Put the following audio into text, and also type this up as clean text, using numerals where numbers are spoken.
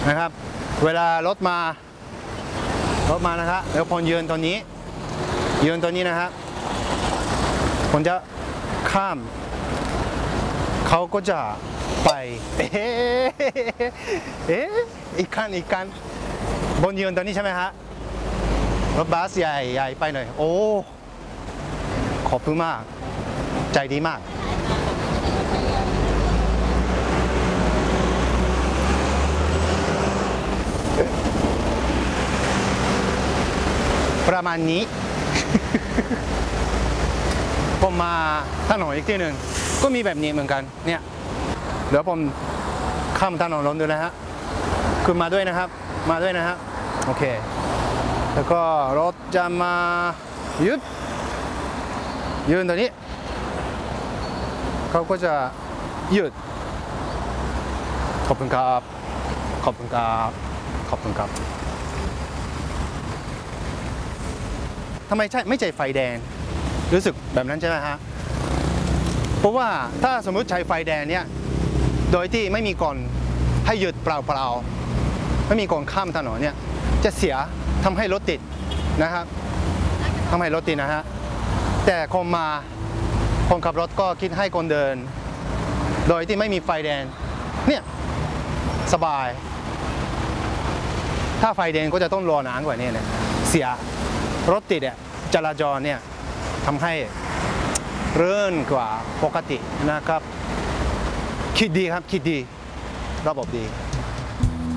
นะครับเวลารถมานะครับแล้วคนยืนตัวนี้นะครับคนจะข้ามเขาก็จะไปอีกคันบนยืนตัวนี้ใช่ไหมฮะรถบัสใหญ่ไปหน่อยโอ้ขอบคุณมากใจดีมากประมาณนี้ ผมมาถนนอีกที่หนึ่งก็มีแบบนี้เหมือนกันเนี่ยเดี๋ยวผมข้ามถนนลงดูนะฮะขึ้นมาด้วยนะครับโอเคแล้วก็รถจะมายืนตัวนี้เขาก็จะหยุดขอบคุณครับทำไมไม่ใช่ไฟแดงรู้สึกแบบนั้นใช่ไหมฮะเพราะว่าถ้าสมมุติใช้ไฟแดงเนี่ยโดยที่ไม่มีก่อนให้หยุดเปล่าไม่มีก่อนข้ามถนนเนี่ยจะเสียทำให้รถติดนะครับทำให้รถติดนะฮะแต่คนขับรถก็คิดให้คนเดินโดยที่ไม่มีไฟแดงเนี่ยสบายถ้าไฟแดงก็จะต้องรอนานกว่านี้เนี่ยเสียรถติดเนี่ยจราจรเนี่ยทำให้เรื่นกว่าปกตินะครับคิดดีครับระบบดี